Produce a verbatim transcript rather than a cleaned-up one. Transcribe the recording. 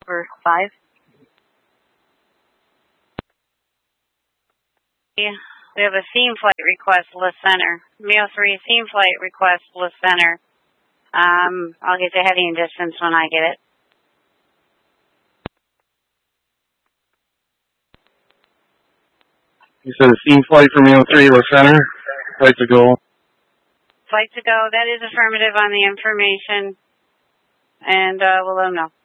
for five. Yeah, we have a theme flight request, Bliss Center. Mio three, theme flight request, Bliss Center. Um, I'll get the heading distance when I get it. You said a theme flight for Mio three, Bliss Center. Flight to go. Flight to go, that is affirmative on the information. And uh, we'll let them know.